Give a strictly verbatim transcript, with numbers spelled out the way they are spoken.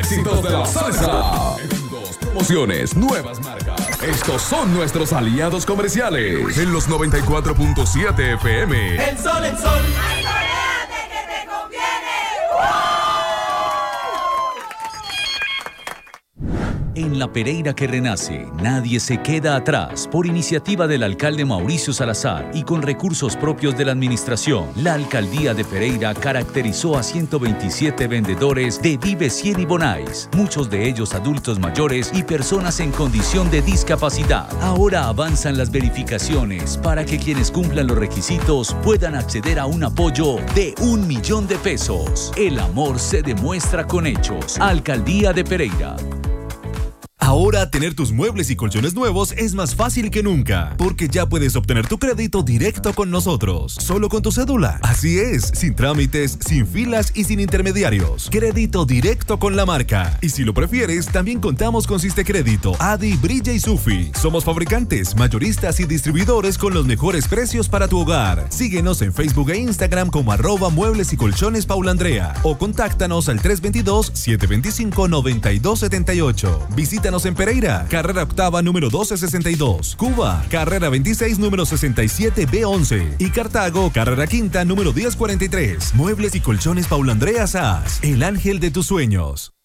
éxitos de la salsa. Eventos, promociones, nuevas marcas. Estos son nuestros aliados comerciales. En los noventa y cuatro punto siete F M. El sol, el sol. ¡Ay, coréate que te conviene! En la Pereira que renace, nadie se queda atrás. Por iniciativa del alcalde Mauricio Salazar y con recursos propios de la administración, la alcaldía de Pereira caracterizó a ciento veintisiete vendedores de Vive cien y Bonais, muchos de ellos adultos mayores y personas en condición de discapacidad. Ahora avanzan las verificaciones para que quienes cumplan los requisitos puedan acceder a un apoyo de un millón de pesos. El amor se demuestra con hechos. Alcaldía de Pereira. Ahora tener tus muebles y colchones nuevos es más fácil que nunca, porque ya puedes obtener tu crédito directo con nosotros, solo con tu cédula. Así es, sin trámites, sin filas y sin intermediarios. Crédito directo con la marca. Y si lo prefieres, también contamos con Sistecrédito, Adi, Brilla y Sufi. Somos fabricantes, mayoristas y distribuidores con los mejores precios para tu hogar. Síguenos en Facebook e Instagram como arroba muebles y colchones Paula Andrea o contáctanos al tres dos dos, siete dos cinco, nueve dos siete ocho. Visítanos en Pereira, carrera octava número doce sesenta y dos, Cuba, carrera veintiséis número sesenta y siete B once y Cartago, carrera quinta número diez cuarenta y tres. Muebles y colchones Paula Andrea Sass, el ángel de tus sueños.